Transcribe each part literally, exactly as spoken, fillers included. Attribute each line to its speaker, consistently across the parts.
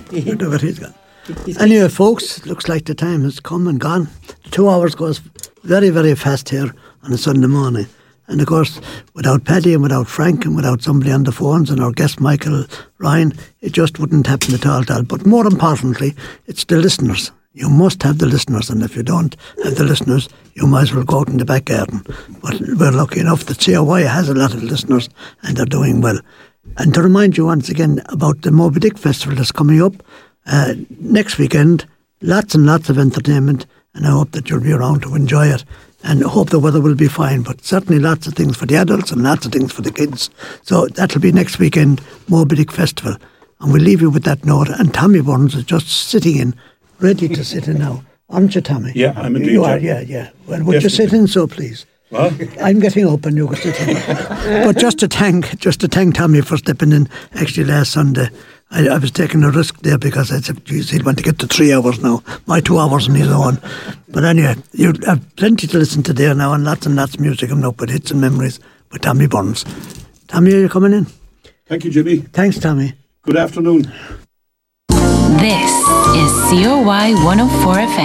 Speaker 1: Whatever he's got. Anyway, folks, it looks like the time has come and gone. The two hours goes very, very fast here on a Sunday morning. And of course, without Paddy and without Frank and without somebody on the phones and our guest Michael Ryan, it just wouldn't happen at all. But more importantly, it's the listeners. You must have the listeners, and if you don't have the listeners, you might as well go out in the back garden. But we're lucky enough that C O Y has a lot of listeners and they're doing well. And to remind you once again about the Moby Dick Festival that's coming up uh, next weekend, lots and lots of entertainment, and I hope that you'll be around to enjoy it. And I hope the weather will be fine, but certainly lots of things for the adults and lots of things for the kids. So that'll be next weekend, Moby Dick Festival. And we'll leave you with that note. And Tommy Burns is just sitting in, ready to sit in now. Aren't you, Tommy?
Speaker 2: Yeah, I'm indeed.
Speaker 1: You are, yeah, yeah. Well, would you sit in so, please?
Speaker 2: What?
Speaker 1: I'm getting up and you can sit in. But just to thank, just to thank Tommy for stepping in actually last Sunday. I, I was taking a risk there because I said, geez, he'd want to get to three hours now. My two hours on his own. But anyway, you have plenty to listen to there now and lots and lots of music coming up with hits and memories with Tommy Burns. Tommy, are you coming in?
Speaker 2: Thank you, Jimmy.
Speaker 1: Thanks, Tommy.
Speaker 2: Good afternoon.
Speaker 3: This is C O Y one oh four F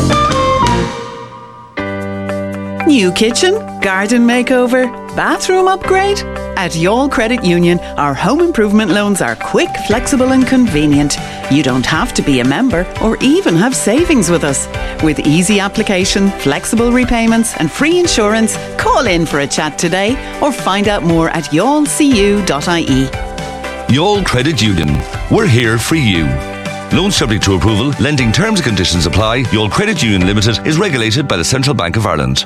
Speaker 3: M.
Speaker 4: New kitchen, garden makeover, bathroom upgrade? At Yall Credit Union, our home improvement loans are quick, flexible and convenient. You don't have to be a member or even have savings with us. With easy application, flexible repayments and free insurance, call in for a chat today or find out more at yall c u dot i e.
Speaker 5: Yall Credit Union. We're here for you. Loans subject to approval, lending terms and conditions apply. Yall Credit Union Limited is regulated by the Central Bank of Ireland.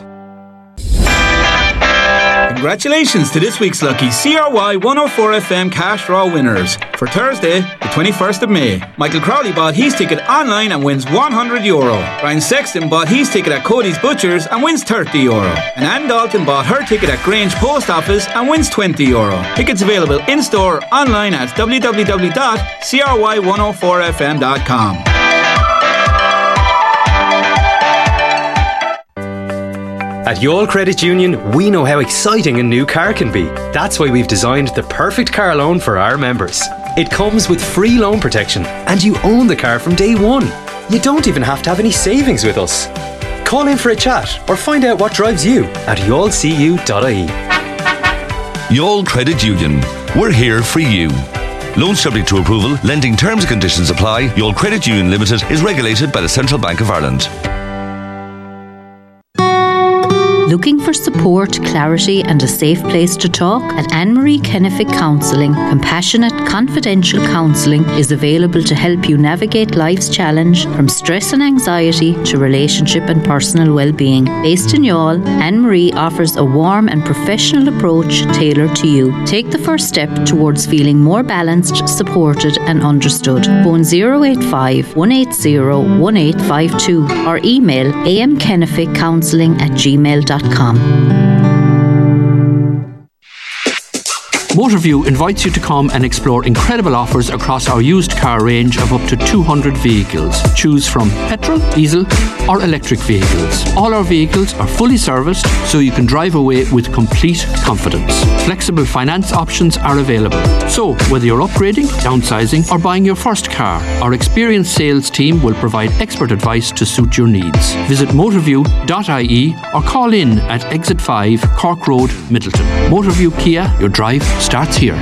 Speaker 6: Congratulations to this week's lucky C R Y one oh four F M cash draw winners. For Thursday, the twenty-first of May, Michael Crowley bought his ticket online and wins one hundred euro. Ryan Sexton bought his ticket at Cody's Butchers and wins thirty euro. And Anne Dalton bought her ticket at Grange Post Office and wins twenty euro. Tickets available in-store, online at w w w dot c r y one oh four f m dot com.
Speaker 7: At Yall Credit Union, we know how exciting a new car can be. That's why we've designed the perfect car loan for our members. It comes with free loan protection and you own the car from day one. You don't even have to have any savings with us. Call in for a chat or find out what drives you at yall c u dot i e.
Speaker 5: Yall Credit Union. We're here for you. Loans subject to approval, lending terms and conditions apply. Yall Credit Union Limited is regulated by the Central Bank of Ireland.
Speaker 8: Looking for support, clarity and a safe place to talk? At Anne-Marie Kennefic Counselling, compassionate, confidential counselling is available to help you navigate life's challenge from stress and anxiety to relationship and personal well-being. Based in Youghal, Anne-Marie offers a warm and professional approach tailored to you. Take the first step towards feeling more balanced, supported and understood. Phone zero eight five, one eight zero, one eight five two or email amkenneficcounselling at gmail dot com.
Speaker 9: Motorview invites you to come and explore incredible offers across our used car range of up to two hundred vehicles. Choose from petrol, diesel or electric vehicles. All our vehicles are fully serviced so you can drive away with complete confidence. Flexible finance options are available. So whether you're upgrading, downsizing or buying your first car, our experienced sales team will provide expert advice to suit your needs. Visit motorview dot i e or call in at Exit five, Cork Road, Middleton. Motorview Kia, your drive starts here.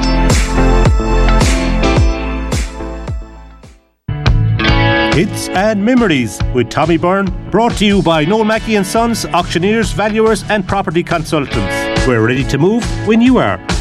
Speaker 10: Hits and Memories with Tommy Byrne, brought to you by Noel Mackey and Sons, auctioneers, valuers and property consultants. We're ready to move when you are.